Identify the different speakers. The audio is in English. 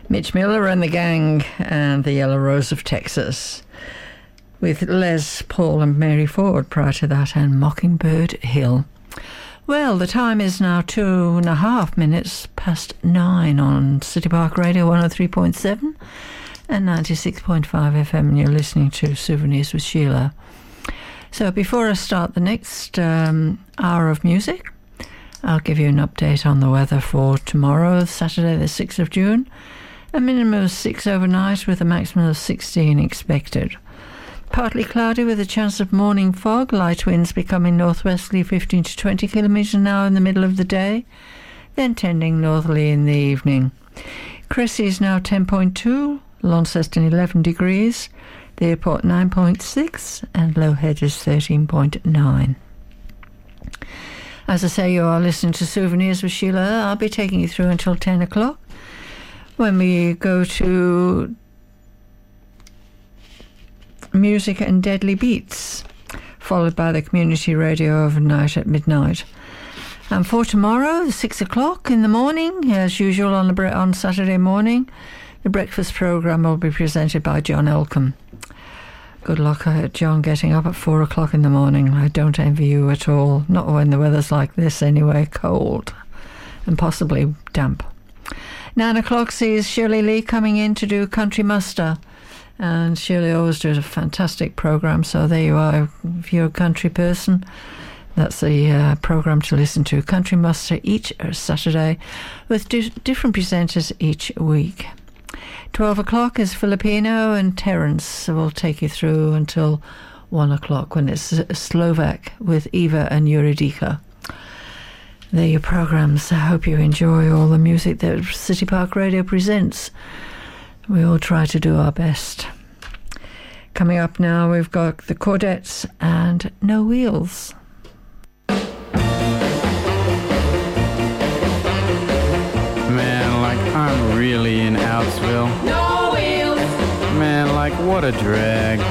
Speaker 1: Mitch Miller and the Gang and the Yellow Rose of Texas, with Les Paul and Mary Ford prior to that, and Mockingbird Hill. Well, the time is now 2.5 minutes past 9 on City Park Radio 103.7 and 96.5 FM, and you're listening to Souvenirs with Sheila. So before I start the next hour of music, I'll give you an update on the weather for tomorrow, Saturday the 6th of June. A minimum of 6 overnight with a maximum of 16 expected. Partly cloudy with a chance of morning fog, light winds becoming northwesterly 15 to 20 kilometres an hour in the middle of the day, then tending northerly in the evening. Cressy is now 10.2, Launceston 11 degrees, the airport 9.6, and Low Head is 13.9. As I say, you are listening to Souvenirs with Sheila. I'll be taking you through until 10 o'clock. When we go to Music and Deadly Beats, followed by the community radio overnight at midnight. And for tomorrow, 6 o'clock in the morning, as usual on Saturday morning, the breakfast programme will be presented by John Elcombe. Good luck, John, getting up at 4 o'clock in the morning. I don't envy you at all, not when the weather's like this anyway, cold and possibly damp. 9 o'clock sees Shirley Lee coming in to do Country Muster, and Shirley always does a fantastic programme, so there you are. If you're a country person, that's the programme to listen to. Country Muster each Saturday with different presenters each week. 12 o'clock is Filipino, and Terence will take you through until 1 o'clock when it's Slovak with Eva and Eurydica. They're your programmes. I hope you enjoy all the music that City Park Radio presents. We all try to do our best. Coming up now, we've got the Chordettes and No Wheels.
Speaker 2: Man, like I'm really in Outsville.
Speaker 3: No wheels.
Speaker 2: Man, like what a drag.